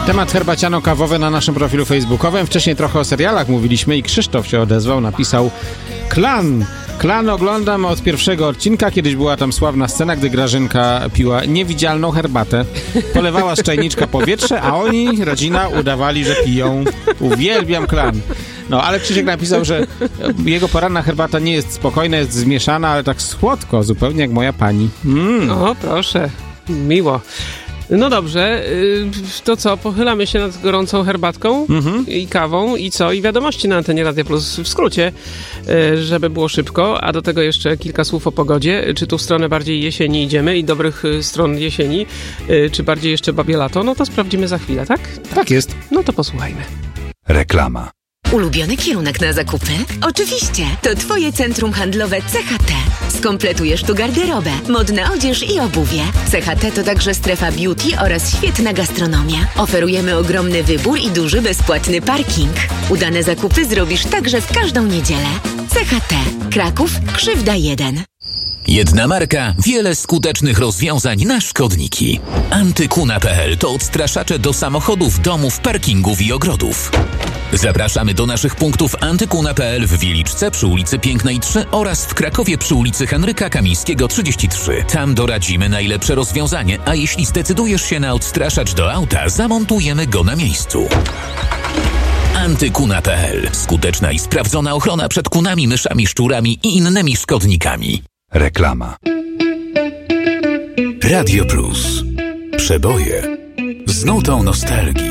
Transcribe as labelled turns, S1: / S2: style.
S1: Temat herbaciano-kawowy na naszym profilu facebookowym. Wcześniej trochę o serialach mówiliśmy i Krzysztof się odezwał, napisał: Klan oglądam od pierwszego odcinka. Kiedyś była tam sławna scena, gdy Grażynka piła niewidzialną herbatę. Polewała z czajniczka powietrze, a oni, rodzina, udawali, że piją. Uwielbiam Klan. No, ale Krzysiek napisał, że jego poranna herbata nie jest spokojna, jest zmieszana, ale tak słodko, zupełnie jak moja pani.
S2: O, proszę, miło. No dobrze, to co, pochylamy się nad gorącą herbatką i kawą i co? I wiadomości na antenie Radia Plus w skrócie, żeby było szybko, a do tego jeszcze kilka słów o pogodzie. Czy tu w stronę bardziej jesieni idziemy i dobrych stron jesieni, czy bardziej jeszcze babie lato? No to sprawdzimy za chwilę, tak?
S1: Tak jest.
S2: No to posłuchajmy.
S3: Reklama.
S4: Ulubiony kierunek na zakupy? Oczywiście, to Twoje centrum handlowe CHT. Skompletujesz tu garderobę, modna odzież i obuwie. CHT to także strefa beauty oraz świetna gastronomia. Oferujemy ogromny wybór i duży bezpłatny parking. Udane zakupy zrobisz także w każdą niedzielę. CHT. Kraków, Krzywda 1.
S5: Jedna marka, wiele skutecznych rozwiązań na szkodniki. Antykuna.pl to odstraszacze do samochodów, domów, parkingów i ogrodów. Zapraszamy do naszych punktów Antykuna.pl w Wieliczce przy ulicy Pięknej 3 oraz w Krakowie przy ulicy Henryka Kamińskiego 33. Tam doradzimy najlepsze rozwiązanie, a jeśli zdecydujesz się na odstraszacz do auta, zamontujemy go na miejscu. Antykuna.pl. Skuteczna i sprawdzona ochrona przed kunami, myszami, szczurami i innymi szkodnikami.
S3: Reklama.
S5: Radio Plus. Przeboje z nutą nostalgii.